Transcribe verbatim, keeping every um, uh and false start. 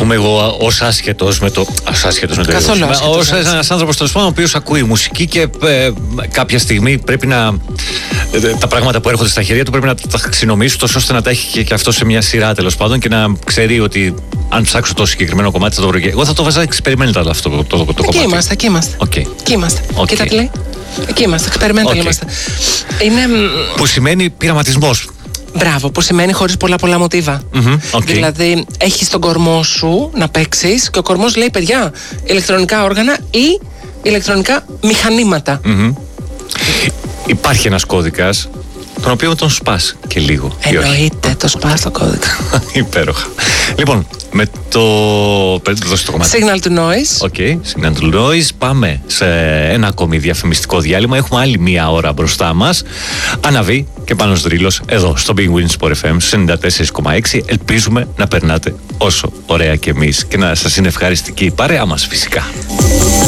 αισθάνομαι εγώ ως άσχετος με το. Ως άσχετος με το Καθόλου άσχετος. Ως ένας άνθρωπος τέλος πάντων, ο οποίος ακούει μουσική και ε, κάποια στιγμή πρέπει να. Ε, τα πράγματα που έρχονται στα χέρια του πρέπει να τα ταξινομήσει, τόσο ώστε να τα έχει και, και αυτό σε μια σειρά τέλος πάντων και να ξέρει ότι αν ψάξω το συγκεκριμένο κομμάτι θα το βρω. Εγώ θα το βάζα experimental αυτό το, το, το, το εκεί κομμάτι. Είμαστε, εκεί είμαστε. Okay. Εκεί είμαστε. Okay. Κοίτα τι λέει. Εκεί είμαστε, experimental Okay. είμαστε. Είναι. Που σημαίνει πειραματισμός. Μπράβο, που σημαίνει χωρίς πολλά πολλά μοτίβα. Mm-hmm. Okay. Δηλαδή, έχεις τον κορμό σου να παίξεις και ο κορμός λέει, παιδιά, ηλεκτρονικά όργανα ή ηλεκτρονικά μηχανήματα. Mm-hmm. Υπάρχει ένας κώδικας, τον οποίο τον σπάς και λίγο. Εννοείται, το σπάς το κώδικα. Υπέροχα. Λοιπόν, με το. Δώσε το κομμάτι. Signal to noise. Οκ, okay, signal to noise. Πάμε σε ένα ακόμη διαφημιστικό διάλειμμα. Έχουμε άλλη μία ώρα μπροστά μας. Αναβεί και Πάνος Δρύλος εδώ στο Big Win Sport εφ εμ ενενήντα τέσσερα κόμμα έξι. Ελπίζουμε να περνάτε όσο ωραία και εμείς και να σας είναι ευχαριστική η παρέα μας φυσικά.